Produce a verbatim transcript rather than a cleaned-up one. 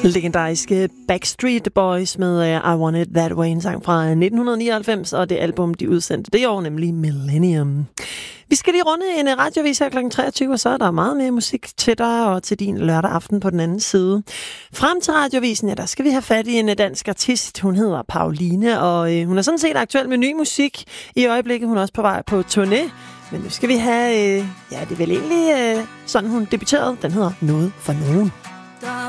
Legendariske Backstreet Boys med uh, I Want It That Way, en sang fra nitten nioghalvfems, og det album, de udsendte det år, nemlig Millennium. Vi skal lige runde en radiovis her klokken treogtyve, og så er der meget mere musik til dig og til din lørdag aften på den anden side. Frem til radiovisen, ja, der skal vi have fat i en dansk artist. Hun hedder Pauline, og øh, hun er sådan set aktuel med ny musik. I øjeblikket hun er også på vej på turné. Men nu skal vi have, øh, ja, det er vel egentlig øh, sådan, hun debuterede. Den hedder Noget for Nogen.